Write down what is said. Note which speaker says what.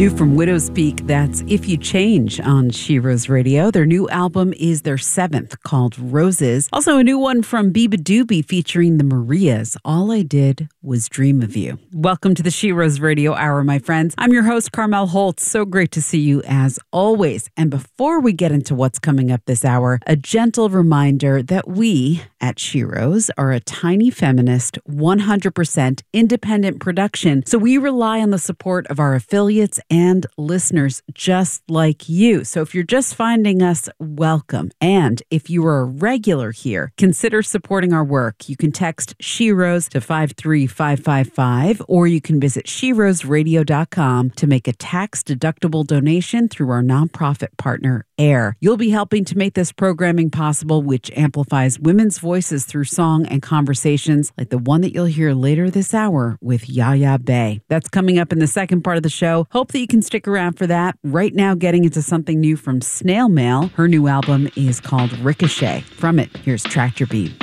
Speaker 1: New from Widow's Peak, that's If You Change on She Rose Radio. Their new album is their 7th, called Roses. Also a new one from Biba Doobie featuring the Marias, All I Did Was Dream of You. Welcome to the She Rose Radio Hour, my friends. I'm your host, Carmel Holtz. So great to see you as always. And before we get into what's coming up this hour, a gentle reminder that we at She Rose are a tiny feminist, 100% independent production. So we rely on the support of our affiliates and listeners just like you. So if you're just finding us, welcome. And if you are a regular here, consider supporting our work. You can text She Rose to 53555, or you can visit SheRoseRadio.com to make a tax-deductible donation through our nonprofit partner, AIR. You'll be helping to make this programming possible, which amplifies women's voices through song and conversations like the one that you'll hear later this hour with Yaya Bay. That's coming up in the second part of the show. Hope that you can stick around for that. Right now, getting into something new from Snail Mail. Her new album is called Ricochet. From it, here's Tractor Beat.